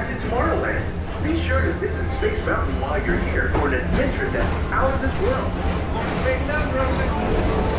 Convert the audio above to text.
back to Tomorrowland. Be sure to visit Space Mountain while you're here for an adventure that's out of this world.